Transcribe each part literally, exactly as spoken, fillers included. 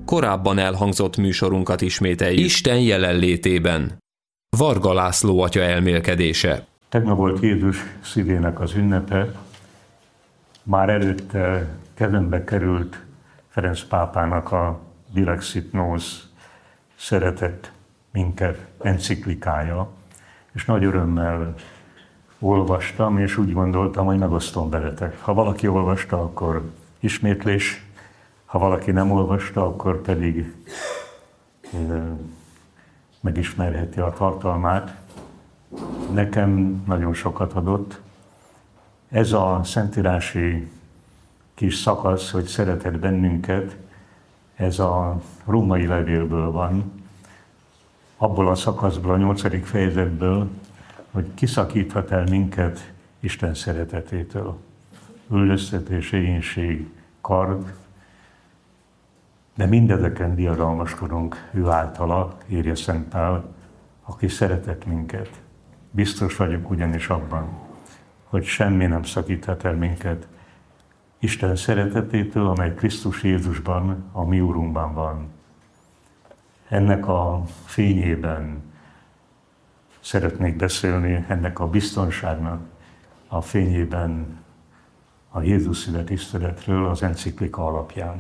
korábban elhangzott műsorunkat ismételjük Isten jelenlétében. Varga László atya elmélkedése. Tegnap volt Jézus szívének az ünnepe, már előtte kezembe került Ferenc pápának a Dilexit Nos szeretett minket enciklikája, és nagy örömmel olvastam, és úgy gondoltam, hogy megosztom veletek. Ha valaki olvasta, akkor ismétlés, ha valaki nem olvasta, akkor pedig megismerheti a tartalmát. Nekem nagyon sokat adott. Ez a szentírási kis szakasz, hogy szeretett bennünket, ez a római levélből van, abból a szakaszból, a nyolcadik fejezetből, hogy kiszakíthat el minket Isten szeretetétől. Üldöztetés, éhínség, kard, de mindezeken diadalmaskodunk ő általa, írja Szent Pál, aki szeretett minket. Biztos vagyok ugyanis abban, hogy semmi nem szakíthat el minket Isten szeretetétől, amely Krisztus Jézusban, a mi Urunkban van. Ennek a fényében szeretnék beszélni, ennek a biztonságnak a fényében a Jézus szíve tiszteletről az enciklika alapján.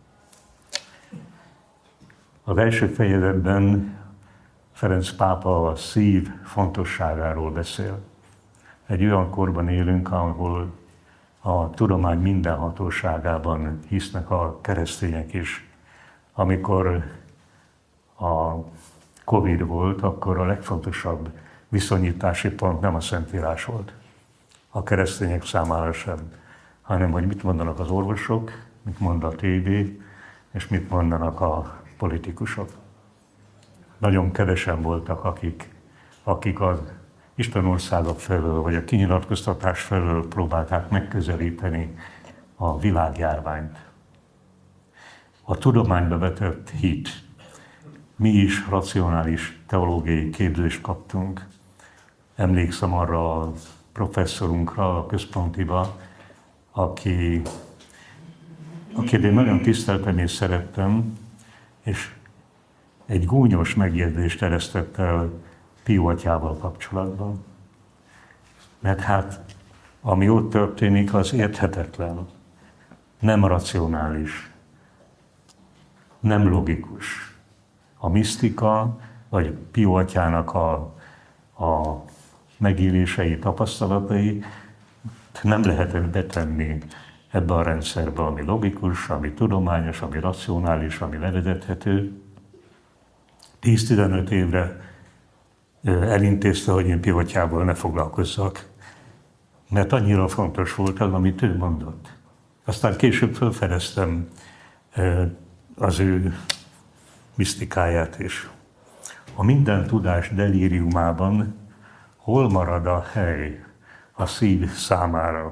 Az első fejezetben Ferenc pápa a szív fontosságáról beszél. Egy olyan korban élünk, ahol a tudomány mindenhatóságában hisznek a keresztények is. Amikor a Covid volt, akkor a legfontosabb viszonyítási pont nem a Szentírás volt. A keresztények számára sem, hanem hogy mit mondanak az orvosok, mit mond a tévé, és mit mondanak a politikusok. Nagyon kevesen voltak, akik, akik az Isten országa felől, vagy a kinyilatkoztatás felől próbálták megközelíteni a világjárványt. A tudományba vetett hit. Mi is racionális teológiai képzést kaptunk. Emlékszem arra a professzorunkra a központiba, aki, akit én nagyon tiszteltem és szerettem, és egy gúnyos megjegyzést eresztett el Pió atyával kapcsolatban. Mert hát, ami ott történik, az érthetetlen, nem racionális, nem logikus. A misztika, vagy Pió atyának a, a megélései, tapasztalatai nem lehetett betenni ebbe a rendszerbe, ami logikus, ami tudományos, ami racionális, ami levezethető. tíz-tizenöt évre elintézte, hogy én Pió atyával ne foglalkozzak, mert annyira fontos volt az, amit ő mondott. Aztán később felfedeztem az ő misztikáját is. A minden tudás delíriumában hol marad a hely a szív számára?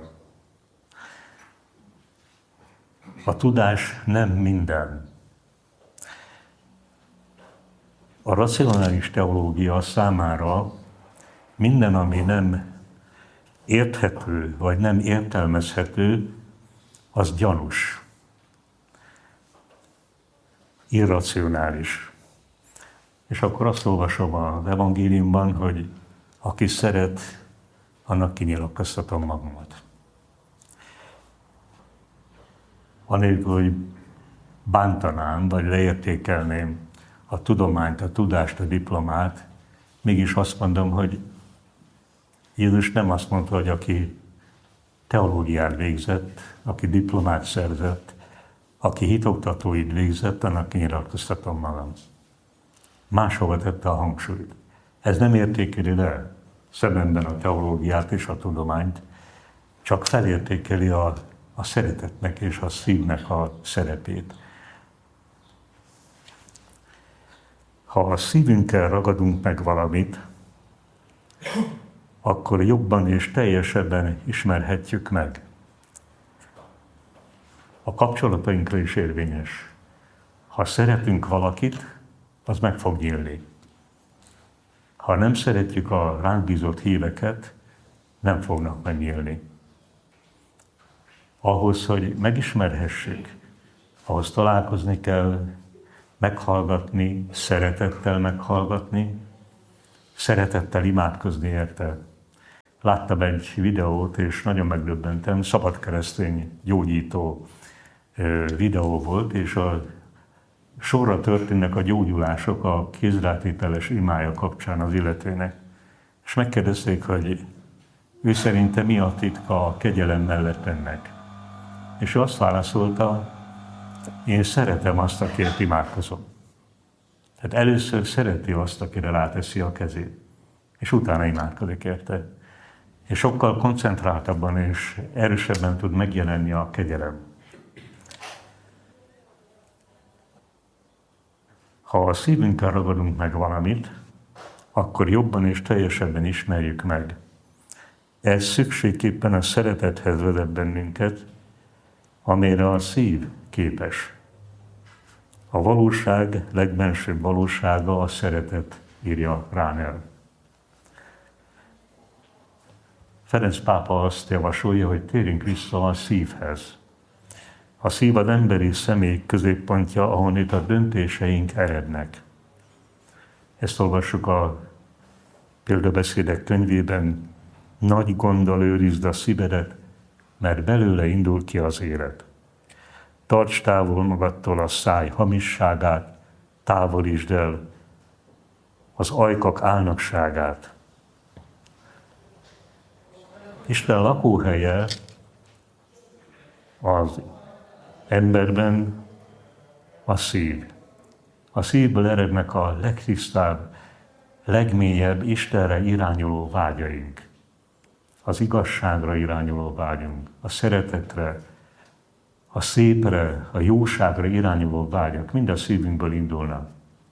A tudás nem minden. A racionális teológia számára minden, ami nem érthető, vagy nem értelmezhető, az gyanús, irracionális. És akkor azt olvasom az evangéliumban, hogy aki szeret, annak kinyilatkoztatom magamat. Anélkül, hogy bántanám, vagy leértékelném a tudományt, a tudást, a diplomát, mégis azt mondom, hogy Jézus nem azt mondta, hogy aki teológiát végzett, aki diplomát szerzett, aki hitoktatóit végzett, annak kinyilatkoztatom magam. Máshova tette a hangsúlyt. Ez nem értékeli le szememben a teológiát és a tudományt, csak felértékeli a, a szeretetnek és a szívnek a szerepét. Ha a szívünkkel ragadunk meg valamit, akkor jobban és teljesebben ismerhetjük meg. A kapcsolatainkra is érvényes. Ha szeretünk valakit, az meg fog nyílni. Ha nem szeretjük a ránk bízott híveket, nem fognak megnyílni. Ahhoz, hogy megismerhessük, ahhoz találkozni kell, meghallgatni, szeretettel meghallgatni, szeretettel imádkozni érte. Láttam egy videót, és nagyon megdöbbentem, szabadkeresztény gyógyító videó volt, és a sorra történnek a gyógyulások a kézrátételes imája kapcsán az illetőnek. És megkérdezték, hogy ő szerinte mi a titka a kegyelem mellett ennek. És ő azt válaszolta, én szeretem azt, akiért imádkozom. Tehát először szereti azt, akire ráteszi a kezét, és utána imádkozik érte. És sokkal koncentráltabban és erősebben tud megjelenni a kegyelem. Ha a szívünkkel ragadunk meg valamit, akkor jobban és teljesebben ismerjük meg. Ez szükségképpen a szeretethez vezet bennünket, amire a szív képes. A valóság legbensőbb valósága a szeretet, írja Ránel. Ferenc pápa azt javasolja, hogy térjünk vissza a szívhez. A szív az emberi személy középpontja, ahonnét a döntéseink erednek. Ezt olvassuk a Példabeszédek könyvében. Nagy gonddal őrizd a szívedet, mert belőle indul ki az élet. Tarts távol magadtól a száj hamisságát, távolítsd el az ajkak álnokságát. Isten lakóhelye az emberben a szív. A szívből erednek a legtisztább, legmélyebb, Istenre irányuló vágyaink. Az igazságra irányuló vágyunk, a szeretetre, a szépre, a jóságra irányuló vágyak, mind a szívünkből indulnak.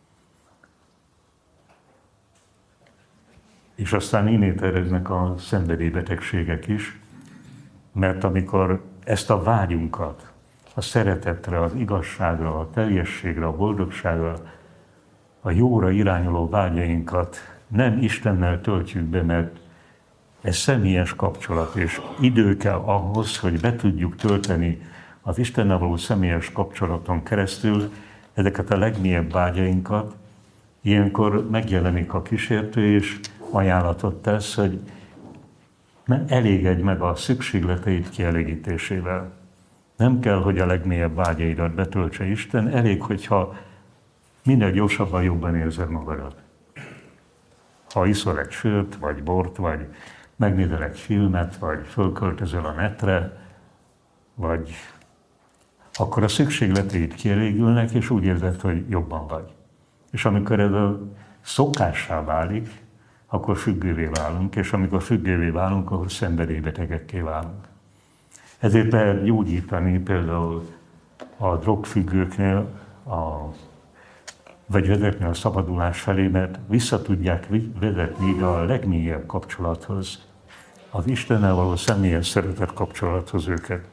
És aztán innét erednek a szenvedélybetegségek is, mert amikor ezt a vágyunkat, a szeretetre, az igazságra, a teljességre, a boldogságra, a jóra irányuló vágyainkat nem Istennel töltjük be, mert ez személyes kapcsolat, és idő kell ahhoz, hogy be tudjuk tölteni az Istennel való személyes kapcsolaton keresztül ezeket a legmélyebb vágyainkat. Ilyenkor megjelenik a kísértő, és ajánlatot tesz, hogy ne elégedj meg a szükségleteid kielégítésével. Nem kell, hogy a legmélyebb vágyaidat betöltse Isten, elég, hogyha minél gyorsabban jobban érzed magadat. Ha iszol egy sört, vagy bort, vagy megnézel egy filmet, vagy fölköltözöl a netre, vagy akkor a szükségleteid kielégülnek, és úgy érzed, hogy jobban vagy. És amikor ez a szokássá válik, akkor függővé válunk, és amikor függővé válunk, akkor szenvedélybetegekké válunk. Ezért lehet gyógyítani például a drogfüggőknél, a, vagy vezetni a szabadulás felé, mert vissza tudják vezetni a legmélyebb kapcsolathoz, az Istennel való személyes szeretet kapcsolathoz őket.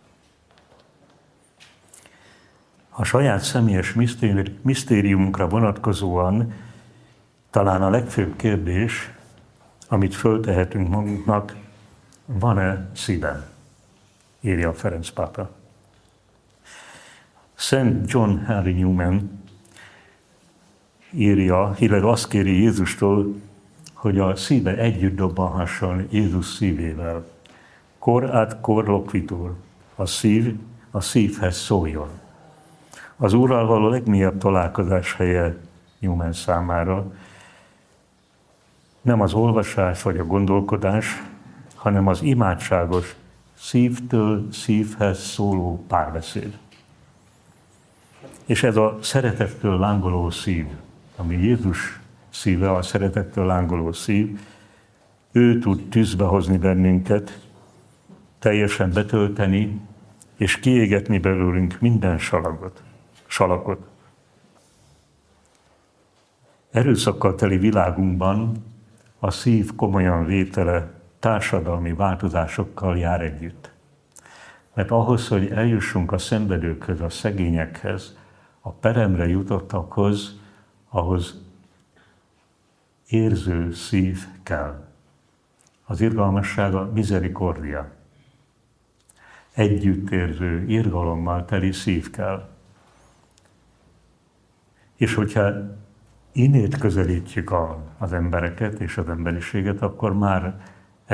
A saját személyes misztériumunkra vonatkozóan talán a legfőbb kérdés, amit föltehetünk magunknak, van-e szívem? Írja Ferenc pápa. Szent John Henry Newman írja, illetve azt kéri Jézustól, hogy a szíve együtt dobbanhasson Jézus szívével. Kor át kor lokvitur, a szív a szívhez szóljon. Az Úrral való legmélyebb találkozás helye Newman számára nem az olvasás vagy a gondolkodás, hanem az imádságos, szívtől szívhez szóló párbeszéd. És ez a szeretettől lángoló szív, ami Jézus szíve, a szeretettől lángoló szív, ő tud tűzbe hozni bennünket, teljesen betölteni, és kiégetni belőlünk minden salagot, salakot. Erőszakkal teli világunkban a szív komolyan vétele társadalmi változásokkal jár együtt. Mert ahhoz, hogy eljussunk a szenvedőkhöz, a szegényekhez, a peremre jutottakhoz, ahhoz érző szív kell. Az irgalmasság a misericordia. Együttérző, irgalommal teli szív kell. És hogyha innét közelítjük a, az embereket és az emberiséget, akkor már